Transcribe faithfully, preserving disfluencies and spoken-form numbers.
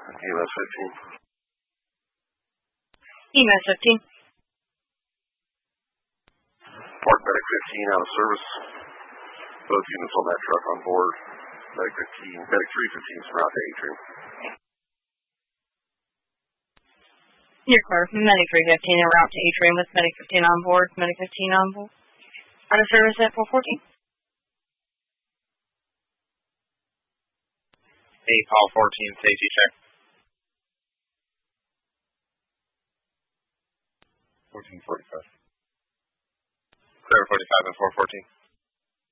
E M S fifteen. E M S fifteen. Park Medic fifteen out of service. Both units on that truck on board. Medic fifteen, Medic three fifteen is route to Atrium. You're clear. Medic three fifteen en route to Atrium with Medic fifteen on board. Medic fifteen on board. Out of service at four fourteen. eight Paul fourteen, safety check. fourteen forty-five. Clear forty-five and four fourteen.